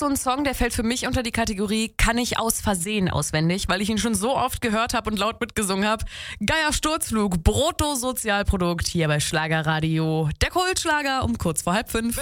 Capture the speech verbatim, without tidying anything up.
ein Song, der fällt für mich unter die Kategorie kann ich aus Versehen auswendig, weil ich ihn schon so oft gehört habe und laut mitgesungen habe. Geier Sturzflug, Bruttosozialprodukt hier bei Schlagerradio. Der Kultschlager um kurz vor halb fünf.